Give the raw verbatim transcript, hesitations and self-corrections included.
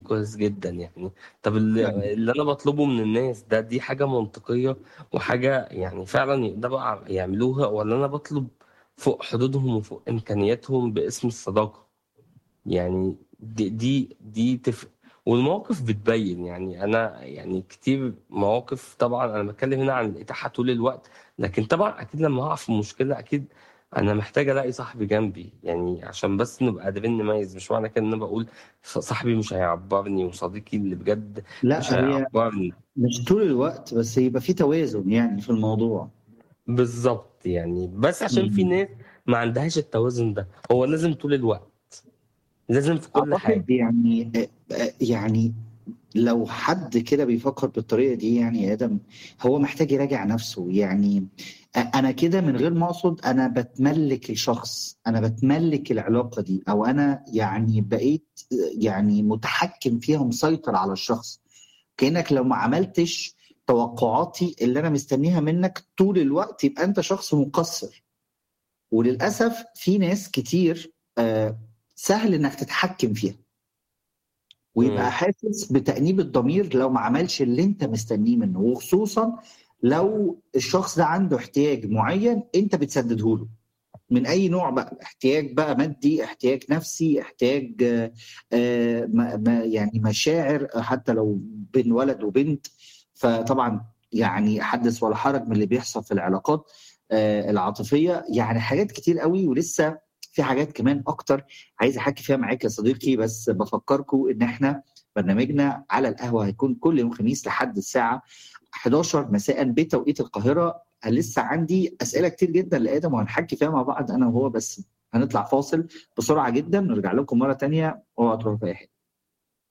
كويس جدا يعني. طب يعني اللي, اللي انا بطلبه من الناس ده، دي حاجة منطقية وحاجة يعني فعلا يقدروا ع- يعملوها، ولا انا بطلب فوق حدودهم وفوق امكانياتهم باسم الصداقة؟ يعني دي دي دي تفرق. والمواقف بتبين، يعني انا يعني كتير مواقف، طبعا انا بتكلم هنا عن الاتاحه طول الوقت، لكن طبعا اكيد لما اقع في مشكله اكيد انا محتاج الاقي صاحبي جنبي، يعني عشان بس نبقى قادرين نميز. مش معنى كده ان انا بقول ص- صاحبي مش هيعبرني وصديقي اللي بجد مش لا، هي هيعبرني. مش طول الوقت، بس يبقى في توازن يعني في الموضوع. بالظبط يعني، بس عشان في مم. ناس ما عندهاش التوازن ده، هو لازم طول الوقت، لازم في كل حاجه. اعتقد يعني آه، آه، يعني لو حد كده بيفكر بالطريقة دي يعني يا آدم، هو محتاج يراجع نفسه يعني. أنا كده من غير ما أقصد أنا بتملك الشخص، أنا بتملك العلاقة دي، أو أنا يعني بقيت يعني متحكم فيها ومسيطر على الشخص. كأنك لو ما عملتش توقعاتي اللي أنا مستنيها منك طول الوقت يبقى أنت شخص مقصر. وللأسف في ناس كتير آه، سهل إنك تتحكم فيها ويبقى امم. حاسس بتأنيب الضمير لو ما عملش اللي انت مستنيه منه، وخصوصا لو الشخص ده عنده احتياج معين انت بتسدده له من اي نوع بقى، احتياج بقى مادي، احتياج نفسي، احتياج آه، آه، ما ما- يعني مشاعر، حتى لو بين ولد وبنت. فطبعا يعني حدث ولا حرج من اللي بيحصل في العلاقات آه، العاطفية، يعني حاجات كتير قوي، ولسه في حاجات كمان اكتر عايز احكي فيها معاك يا صديقي. بس بفكركم ان احنا برنامجنا على القهوة هيكون كل يوم خميس لحد الساعة حداشر مساء بتوقيت القاهرة. لسه عندي اسئله كتير جدا لادم وهنحكي فيها مع بعض انا وهو، بس هنطلع فاصل بسرعه جدا ونرجع لكم مره تانية. اوعى تروحوا في اي حته.